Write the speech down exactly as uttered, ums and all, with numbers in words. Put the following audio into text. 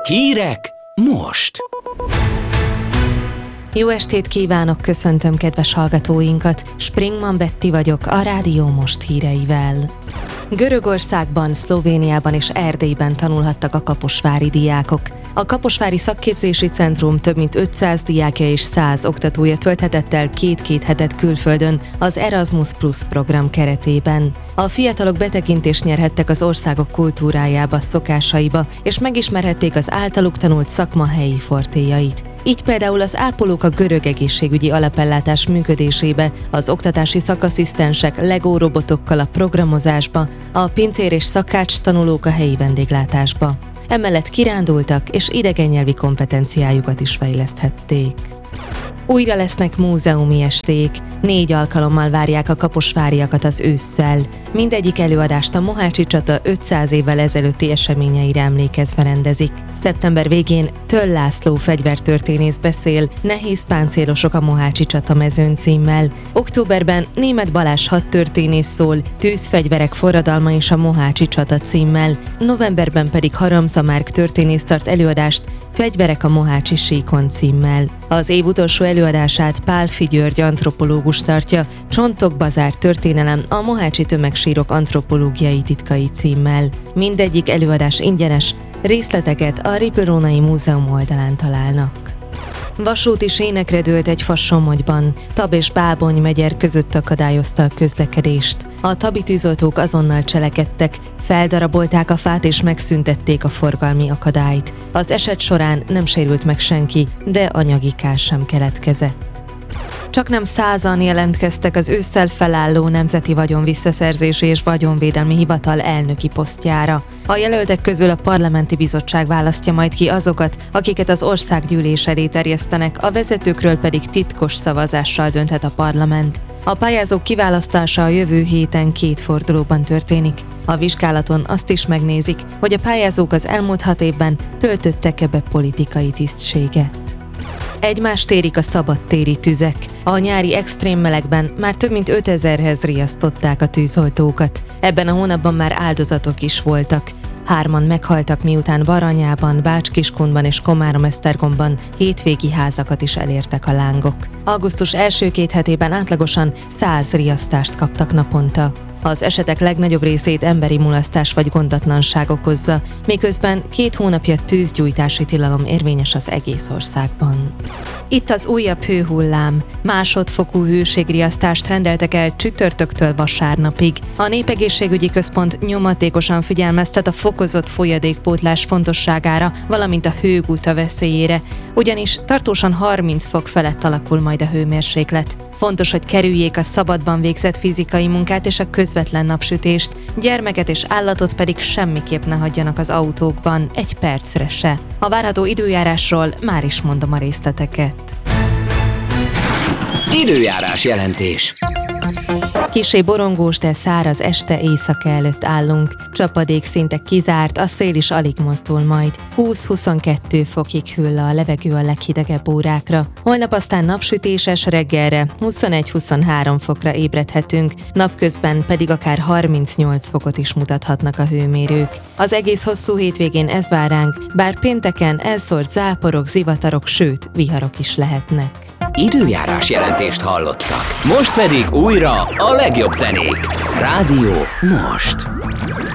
Hírek most! Jó estét kívánok, köszöntöm kedves hallgatóinkat. Springman Betti vagyok, a Rádió Most híreivel. Görögországban, Szlovéniában és Erdélyben tanulhattak a kaposvári diákok. A Kaposvári Szakképzési Centrum több mint ötszáz diákja és száz oktatója tölthetett el két-két hetet külföldön az Erasmus Plus program keretében. A fiatalok betekintést nyerhettek az országok kultúrájába, szokásaiba, és megismerhették az általuk tanult szakma helyi fortéjait. Így például az ápolók a görög egészségügyi alapellátás működésébe, az oktatási szakasszisztensek Lego robotokkal a programozásba, a pincér és szakács tanulók a helyi vendéglátásba. Emellett kirándultak és idegennyelvi kompetenciájukat is fejleszthették. Újra lesznek múzeumi esték, négy alkalommal várják a kaposváriakat az ősszel. Mindegyik előadást a Mohácsi csata ötszáz évvel ezelőtti eseményeire emlékezve rendezik. Szeptember végén Töll László fegyvertörténész beszél Nehéz páncélosok a Mohácsi csata mezőn címmel. Októberben Németh Balázs hadtörténész szól Tűzfegyverek forradalma és a Mohácsi csata címmel. Novemberben pedig Haramza Márk történész tart előadást Fegyverek a Mohácsi síkon címmel. Az év utolsó előadását Pálffy György antropológus tartja Csontok Bazár történelem a mohácsi tömegsírok antropológiai titkai címmel. Mindegyik előadás ingyenes, részleteket a Ripl-Rónai Múzeum oldalán találnak. Vasúti sénekre dőlt egy fa Somogyban. Tab és Bábony megyer között akadályozta a közlekedést. A tabi tűzoltók azonnal cselekedtek, feldarabolták a fát és megszüntették a forgalmi akadályt. Az eset során nem sérült meg senki, de anyagi kár sem keletkezett. Csaknem százan jelentkeztek az ősszel felálló Nemzeti Vagyonvisszaszerzési és Vagyonvédelmi Hivatal elnöki posztjára. A jelöltek közül a Parlamenti Bizottság választja majd ki azokat, akiket az országgyűlés elé terjesztenek, a vezetőkről pedig titkos szavazással dönthet a parlament. A pályázók kiválasztása a jövő héten két fordulóban történik. A vizsgálaton azt is megnézik, hogy a pályázók az elmúlt hat évben töltöttek-e be politikai tisztséget. Egymást érik a szabadtéri tüzek. A nyári extrém melegben már több mint ötezerhez riasztották a tűzoltókat. Ebben a hónapban már áldozatok is voltak. Hárman meghaltak, miután Baranyában, Bács-Kiskundban és Komárom-Esztergomban hétvégi házakat is elértek a lángok. Augusztus első két hetében átlagosan száz riasztást kaptak naponta. Az esetek legnagyobb részét emberi mulasztás vagy gondatlanság okozza, miközben két hónapja tűzgyújtási tilalom érvényes az egész országban. Itt az újabb hőhullám. Másodfokú hőségriasztást rendeltek el csütörtöktől vasárnapig. A Népegészségügyi Központ nyomatékosan figyelmeztet a fokozott folyadékpótlás fontosságára, valamint a hőguta veszélyére, ugyanis tartósan harminc fok felett alakul majd a hőmérséklet. Fontos, hogy kerüljék a szabadban végzett fizikai munkát és a közvetlen napsütést, gyermeket és állatot pedig semmiképp ne hagyjanak az autókban, egy percre se. A várható időjárásról már is mondom a részleteket. Időjárás jelentés. Kissé borongós, de száraz este éjszaka előtt állunk. Csapadék szinte kizárt, a szél is alig mozdul majd. húsz-huszonkettő fokig hűl a levegő a leghidegebb órákra. Holnap aztán napsütéses, reggelre huszonegy-huszonhárom fokra ébredhetünk, napközben pedig akár harmincnyolc fokot is mutathatnak a hőmérők. Az egész hosszú hétvégén ez vár ránk, bár pénteken elszórt záporok, zivatarok, sőt, viharok is lehetnek. Időjárás jelentést hallottak. Most pedig újra a legjobb zenék. Rádió Most.